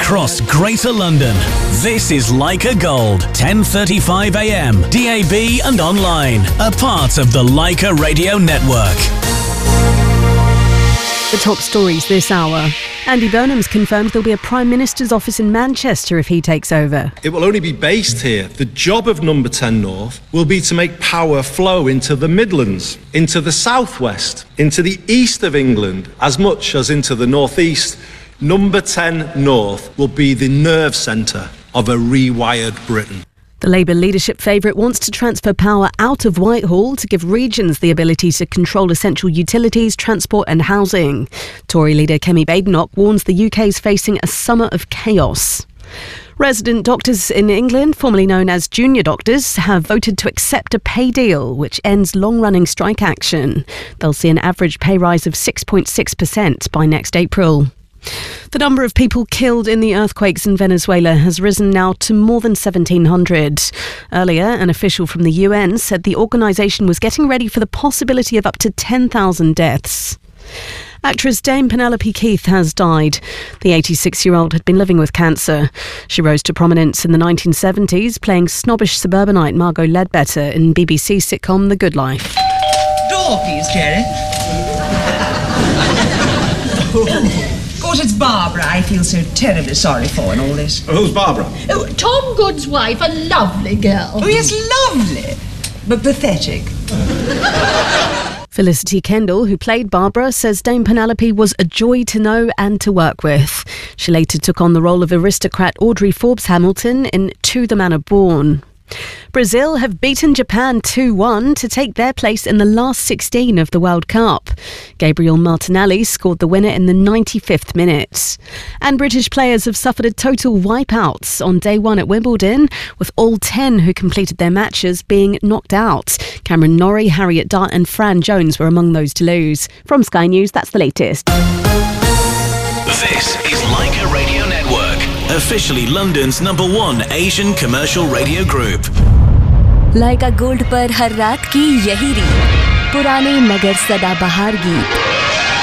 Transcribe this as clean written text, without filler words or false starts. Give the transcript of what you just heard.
across Greater London. This is Leica Gold, 10:35 a.m, DAB and online. A part of the Leica Radio Network. The top stories this hour. Andy Burnham's confirmed there'll be a Prime Minister's office in Manchester if he takes over. It will only be based here. The job of Number 10 North will be to make power flow into the Midlands, into the southwest, into the east of England, as much as into the northeast. Number 10 North will be the nerve centre of a rewired Britain. The Labour leadership favourite wants to transfer power out of Whitehall to give regions the ability to control essential utilities, transport and housing. Tory leader Kemi Badenoch warns the UK is facing a summer of chaos. Resident doctors in England, formerly known as junior doctors, have voted to accept a pay deal which ends long-running strike action. They'll see an average pay rise of 6.6% by next April. The number of people killed in the earthquakes in Venezuela has risen now to more than 1,700. Earlier, an official from the UN said the organisation was getting ready for the possibility of up to 10,000 deaths. Actress Dame Penelope Keith has died. The 86-year-old had been living with cancer. She rose to prominence in the 1970s, playing snobbish suburbanite Margot Ledbetter in BBC sitcom The Good Life. Door, please, Jerry. It's Barbara I feel so terribly sorry for in all this. Who's Barbara? Oh, Tom Good's wife, a lovely girl. Oh, yes, lovely, but pathetic. Felicity Kendall, who played Barbara, says Dame Penelope was a joy to know and to work with. She later took on the role of aristocrat Audrey Forbes Hamilton in To the Manor Born. Brazil have beaten Japan 2-1 to take their place in the last 16 of the World Cup. Gabriel Martinelli scored the winner in the 95th minute. And British players have suffered a total wipeout on day one at Wimbledon, with all 10 who completed their matches being knocked out. Cameron Norrie, Harriet Dart and Fran Jones were among those to lose. From Sky News, that's the latest. This is Leica Radio Network, officially London's #1 Asian commercial radio group. Lyca gold पर हर रात की यही रीत, पुराने मगर सदाबहार गीत।